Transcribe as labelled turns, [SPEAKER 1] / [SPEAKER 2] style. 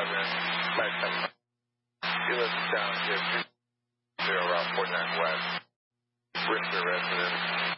[SPEAKER 1] in. He lives down here, 20 Route 49 West, Richter residence.